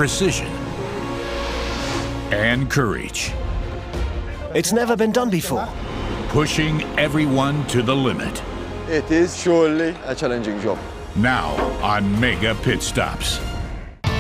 precision, and courage. It's never been done before. Pushing everyone to the limit. It is surely a challenging job. Now on Mega Pit Stops.